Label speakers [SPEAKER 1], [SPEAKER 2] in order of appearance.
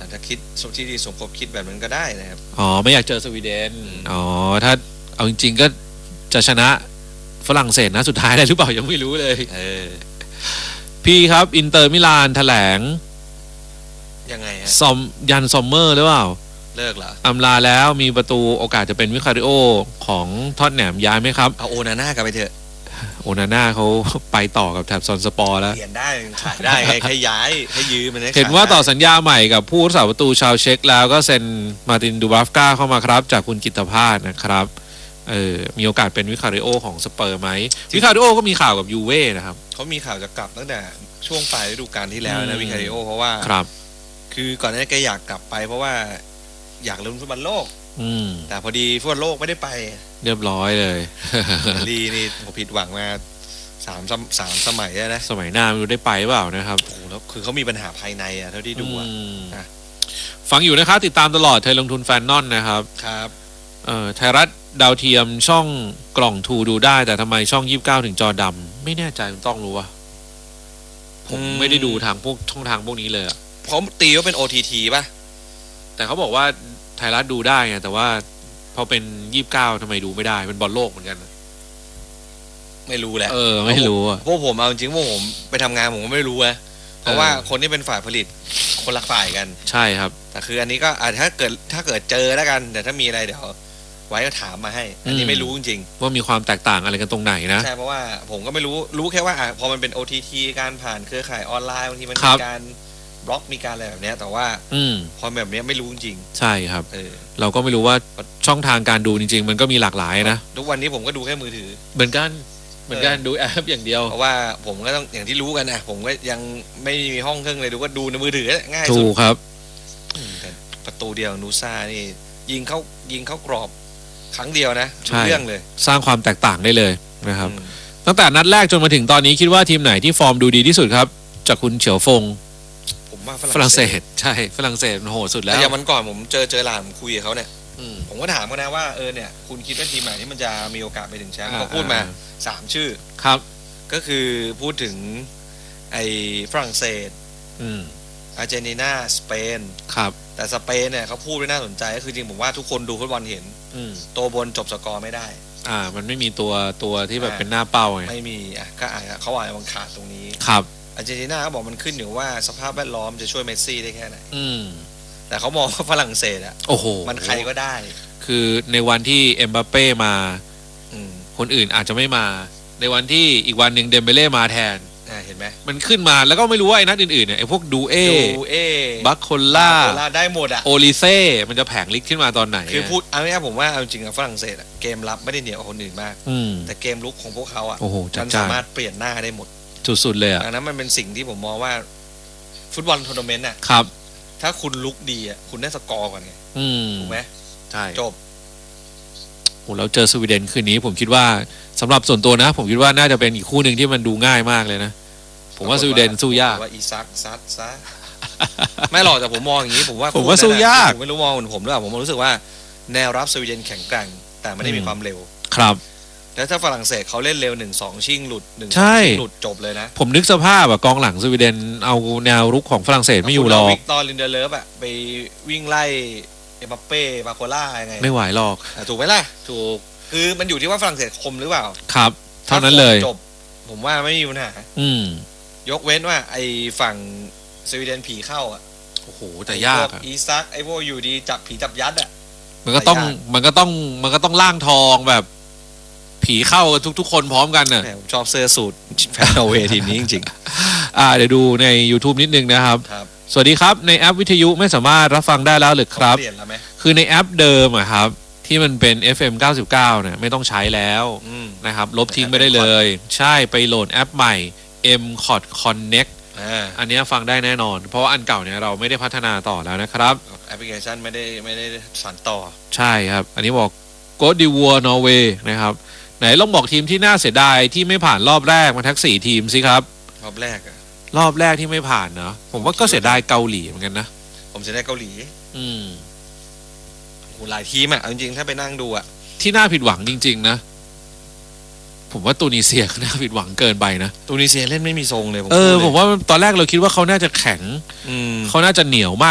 [SPEAKER 1] ถ้าคิดที่ดีสมคบคิดแบบนั้นก็ได้นะครับ
[SPEAKER 2] ไม่อยากเจอสวีเดนถ้าเอาจริงๆก็จะชนะฝรั่งเศสนะสุดท้ายได้หรือเปล่ายังไม่รู้เลยพี่ครับอินเตอร์มิลานแถลง
[SPEAKER 1] ยังไงฮะ
[SPEAKER 2] ยันซอมเมอร์หรือเปล่า
[SPEAKER 1] เลิกเหรอ
[SPEAKER 2] อำลาแล้วมีประตูโอกาสจะเป็นวิคาริโอของท็อตแหนมย้ายไหมครับ
[SPEAKER 1] เอาโอนาน่ากลับไปเถอะ
[SPEAKER 2] โอนาน่าเขาไปต่อกับแถบซอนสปอร์แล้ว
[SPEAKER 1] เปลี่ยนได้ขายได้ให้ย้ายให้ยืมมัน
[SPEAKER 2] เห็นว่าต่อสัญญาใหม่กับผู้รักษาประตูชาวเช็กแล้วก็เซ็นมาร์ตินดูบราฟกาเข้ามาครับจากคุณกิตตภาสนะครับมีโอกาสเป็นวิคาริโอของสเปอร์ไหมวิคาริโอก็มีข่าวกับยูเว่นะครับ
[SPEAKER 1] เขามีข่าวจะกลับตั้งแต่ช่วงปลายฤดูกาลที่แล้วนะวิคาริโอเพราะว่าคือก่อนหน้านี้แกอยากกลับไปเพราะว่าอยากลุ้นฟุตบอลโลกแต่พอดีฟุตบอลโลกไม่ได้ไป
[SPEAKER 2] เรียบร้อยเลย
[SPEAKER 1] ลีนี่ผมผิดหวังมา3 สมัยแล้วนะ
[SPEAKER 2] สมัยหน้าไม่รู้ได้ไปเปล่านะครับ
[SPEAKER 1] โอ้โหแล้วคือเขามีปัญหาภายในเท่าที่ดู
[SPEAKER 2] ฟังอยู่นะครับติดตามตลอดไทยลงทุนแฟนนอนนะครับ
[SPEAKER 1] ครับ
[SPEAKER 2] ไทยรัฐดาวเทียมช่องกล่องทูดูได้แต่ทำไมช่อง29ถึงจอดำไม่แน่ใจคุณต้องรู้ว่าผมไม่ได้ดูทางพวกช่องทางพวกนี้เลย
[SPEAKER 1] เขาตีว่าเป็น OTT ป่ะ
[SPEAKER 2] แต่เขาบอกว่าไทยรัฐดูได้ไงแต่ว่าพอเป็น29ทำไมดูไม่ได้เป็นบอลโลกเหมือนกัน
[SPEAKER 1] ไม่รู้แหละ
[SPEAKER 2] ไม่รู้
[SPEAKER 1] พวกผมเอาจริงพวกผมไปทำงานผมก็ไม่รู้นะเพราะว่าคนที่เป็นฝ่ายผลิตคนละฝ่ายกัน
[SPEAKER 2] ใช่ครับ
[SPEAKER 1] แต่คืออันนี้ก็ถ้าเกิดเจอแล้วกันแต่ถ้ามีอะไรเดี๋ยวไว้ก็ถามมาให้อันนี้ไม่รู้จริง
[SPEAKER 2] ๆว่ามีความแตกต่างอะไรกันตรงไหนนะ
[SPEAKER 1] ใช่เพราะว่าผมก็ไม่รู้แค่ว่าพอมันเป็น OTT การผ่านเครือข่ายออนไลน์บางทีมันมีการบล็อกมีการอะไรแบบนี้แต่ว่าพอแบบนี้ไม่รู้จริง
[SPEAKER 2] ใช่ครับเราก็ไม่รู้ว่าช่องทางการดูจริงๆมันก็มีหลากหลายนะ
[SPEAKER 1] ทุกวันนี้ผมก็ดูแค่มือถือ
[SPEAKER 2] เหมือนกันดูแอปอย่างเดียว
[SPEAKER 1] เพราะว่าผมก็ต้องอย่างที่รู้กันนะผมก็ยังไม่มีห้องเครื่องเลยดูก็ดูในมือถือง่ายสุด
[SPEAKER 2] ถูกครับ
[SPEAKER 1] ประตูเดียวนูซ่านี่ยิงเข้ากรอบครั้งเดียวนะเรื่องเลย
[SPEAKER 2] สร้างความแตกต่างได้เลยนะครับตั้งแต่นัดแรกจนมาถึงตอนนี้คิดว่าทีมไหนที่ฟอร์มดูดีที่สุดครับจากคุณเฉียวฟง
[SPEAKER 1] ผมว่า
[SPEAKER 2] ฝรั่งเศสใช่ฝรั่งเศสโหดสุดแล้ว
[SPEAKER 1] อย่างวันก่อนผมเจอหลานคุยกับเขาเนี่ยผมก็ถามเขานะว่าเนี่ยคุณคิดว่าทีมไหนที่มันจะมีโอกาสไปถึงแชมป์เขาพูดมา3 ชื่อ
[SPEAKER 2] ครับ
[SPEAKER 1] ก็คือพูดถึงไอ้ฝรั่งเศสอาร์เจนตินาสเปน
[SPEAKER 2] ครับ
[SPEAKER 1] แต่สเปนเนี่ยเขาพูดไว้น่าสนใจก็คือจริงผมว่าทุกคนดูฟุตบอลเห็นตัวบนจบสกอร์ไม่ได้
[SPEAKER 2] มันไม่มีตัวที่แบบเป็นหน้าเป้าไง
[SPEAKER 1] ไม่มีก็เขาอาจจะบังขาดตรงนี้
[SPEAKER 2] ครับ
[SPEAKER 1] อาร์เจนตินาเขาบอกมันขึ้นอยู่ว่าสภาพแวดล้อมจะช่วยเมสซี่ได้แค่ไหนแต่เขามองว่าฝรั่งเศส
[SPEAKER 2] โอ้โห
[SPEAKER 1] มันใครก็ได้
[SPEAKER 2] คือในวันที่เอ็มบัปเป้มาคนอื่นอาจจะไม่มาในวันที่อีกวันหนึ่งเดมเบเล่มาแทน
[SPEAKER 1] เห็นไหม
[SPEAKER 2] มันขึ้นมาแล้วก็ไม่รู้ว่าไอ้นัดอื่นๆเนี่ยไอ้พวกดูเอบัคโคล่า
[SPEAKER 1] ได้หมด
[SPEAKER 2] โอลิเซ่มันจะแผงลิกขึ้นมาตอนไหน
[SPEAKER 1] คือพูดเอาง่ายๆผมว่าเอาจริงๆฝรั่งเศสเกมรับไม่ได้เหนียวกว่าคนอื่นมากแต่เกมลุกของพวกเขามันสามารถเปลี่ยนหน้าได้หมด
[SPEAKER 2] สุดๆเลย
[SPEAKER 1] ดังนั้นมันเป็นสิ่งที่ผมมองว่าฟุตบอลทัวร์นาเมนต์
[SPEAKER 2] ครับ
[SPEAKER 1] ถ้าคุณลุกดีคุณได้สกอร์ก่อนไงถูกไหม
[SPEAKER 2] ใช่
[SPEAKER 1] จบ
[SPEAKER 2] เราเจอสวีเดนคืนนี้ผมคิดว่าสำหรับส่วนตัวนะผมคิดว่าน่าจะเป็นอีกคู่หนึ่งที่มันดูง่ายมากเลยนะผมว่าสวีเดนสู้ยาก
[SPEAKER 1] ว่าอีซักซัดซะไม่หรอกแต่ผมมองอย่างนี้ผมว่า
[SPEAKER 2] สู้ยาก
[SPEAKER 1] ผมไม่รู้มองเหมือนผมหรือเปล่าผมรู้สึกว่าแนวรับสวีเดนแข็งแกร่งแต่ไม่ได้มีความเร็ว
[SPEAKER 2] ครับ
[SPEAKER 1] แล้วถ้าฝรั่งเศสเขาเล่นเร็ว1-2ชิงหลุด1
[SPEAKER 2] ชิง
[SPEAKER 1] หลุดจบเลยนะ
[SPEAKER 2] ผมนึกสภาพกองหลังสวีเดนเอาแนวรุกของฝรั่งเศสไม่อยู่หรอก
[SPEAKER 1] วิกตอร์ลินเดเลฟไปวิ่งไล่เอ็มบัปเป้บาโคล่ายังไง
[SPEAKER 2] ไม่ไหวหรอก
[SPEAKER 1] ถูกไหมล่ะถูกคือมันอยู่ที่ว่าฝรั่งเศสคมหรือเปล่า
[SPEAKER 2] ครับเท่านั้นเลย
[SPEAKER 1] จบผมว่าไม่มีปัญหายกเว้นว่าไอ้ฝั่งสวีเดนผีเข้า
[SPEAKER 2] โอ้โหแต่ยาก
[SPEAKER 1] อีซักไอ้พวกอยู่ดีจับผีจับยัด
[SPEAKER 2] มันก็ต้องล่างทองแบบผีเข้าทุกคนพร้อมกันน่ะ
[SPEAKER 1] ผมชอบเสื้อสูทแฟนนอร์เวย์ทีมนี้จริง
[SPEAKER 2] ๆเดี๋ยวดูใน YouTube นิดนึงนะครับสวัสดีครับในแอปวิทยุไม่สามารถรับฟังได้แล้วหรือครับคือในแอปเดิมครับที่มันเป็น FM 99เนี่ยไม่ต้องใช้แล้วนะครับลบทิ้งไปได้เลยใช่ไปโหลดแอปใหม่ M-Cod Connect อันนี้ฟังได้แน่นอนเพราะว่าอันเก่าเนี่ยเราไม่ได้พัฒนาต่อแล้วนะครับ
[SPEAKER 1] แอปพลิเคชันไม่ได้สานต่อ
[SPEAKER 2] ใช่ครับอันนี้บอก g o d i v o r n o r w a y นะครับไหนลองบอกทีมที่น่าเสียดายที่ไม่ผ่านรอบแรกมาทั้ง4ทีมสิครับ
[SPEAKER 1] รอบแรก
[SPEAKER 2] ที่ไม่ผ่านเนาะผมว่าก็เสียดายเกาหลีเหมือนกันนะ
[SPEAKER 1] ผมเสียดายเกาหลีหลายทีมจริงๆถ้าไปนั่งดู
[SPEAKER 2] ที่น่าผิดหวังจริงๆนะผมว่าตูนิเซียน่าผิดหวังเกินไปนะ
[SPEAKER 1] ตูนิเซียเล่นไม่มีทรงเลย
[SPEAKER 2] ผมว่าตอนแรกเราคิดว่าเขาน่าจะแข็งเขาน่าจะเหนียวมาก